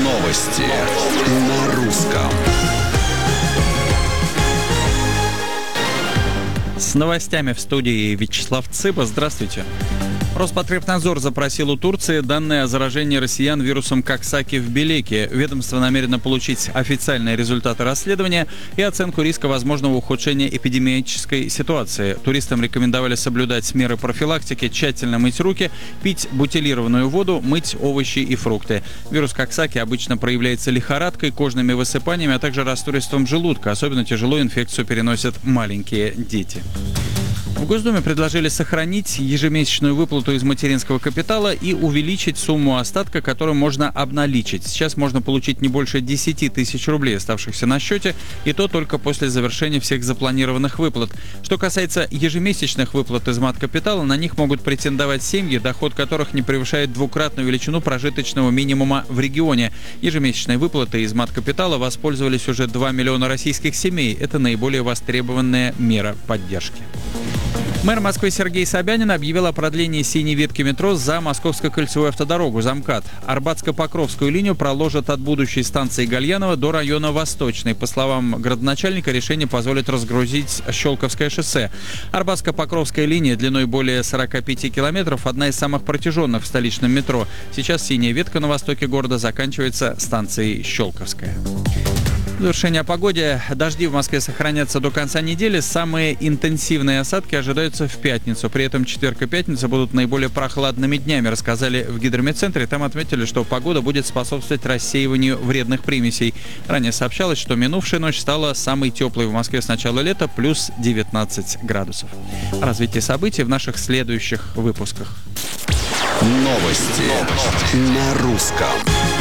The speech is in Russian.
Новости на русском. С новостями в студии Вячеслав Цыба. Здравствуйте. Роспотребнадзор запросил у Турции данные о заражении россиян вирусом Коксаки в Белеке. Ведомство намерено получить официальные результаты расследования и оценку риска возможного ухудшения эпидемиологической ситуации. Туристам рекомендовали соблюдать меры профилактики, тщательно мыть руки, пить бутилированную воду, мыть овощи и фрукты. Вирус Коксаки обычно проявляется лихорадкой, кожными высыпаниями, а также расстройством желудка. Особенно тяжело инфекцию переносят маленькие дети. В Госдуме предложили сохранить ежемесячную выплату из материнского капитала и увеличить сумму остатка, которую можно обналичить. Сейчас можно получить не больше 10 тысяч рублей, оставшихся на счете, и то только после завершения всех запланированных выплат. Что касается ежемесячных выплат из маткапитала, на них могут претендовать семьи, доход которых не превышает двукратную величину прожиточного минимума в регионе. Ежемесячной выплатой из маткапитала воспользовались уже 2 миллиона российских семей. Это наиболее востребованная мера поддержки. Мэр Москвы Сергей Собянин объявил о продлении синей ветки метро за Московскую кольцевую автодорогу «Замкат». Арбатско-Покровскую линию проложат от будущей станции Гальянова до района Восточной. По словам градоначальника, решение позволит разгрузить Щелковское шоссе. Арбатско-Покровская линия длиной более 45 километров – одна из самых протяженных в столичном метро. Сейчас синяя ветка на востоке города заканчивается станцией Щелковская. В завершение о погоде. Дожди в Москве сохранятся до конца недели. Самые интенсивные осадки ожидаются в пятницу. При этом четверг и пятница будут наиболее прохладными днями, рассказали в гидрометцентре. Там отметили, что погода будет способствовать рассеиванию вредных примесей. Ранее сообщалось, что минувшая ночь стала самой теплой в Москве с начала лета, плюс 19 градусов. Развитие событий в наших следующих выпусках. Новости на русском.